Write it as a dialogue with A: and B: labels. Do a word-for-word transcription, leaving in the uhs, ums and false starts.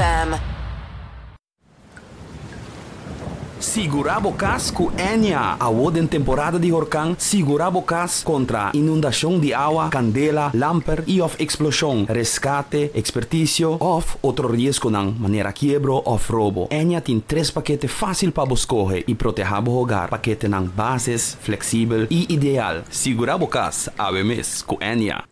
A: M.
B: Segurabo Cas com Enya. Award em temporada de huracão, Segurabo Cas contra inundação de água, candela, lamper e of explosão, rescate, expertício of outro risco ng maneira quebro of roubo. Enya tem três paquetes fácil para escolher e proteger o hogar. Paquete ng bases, flexível e ideal. Segurabo Cas, ave mes com Enya.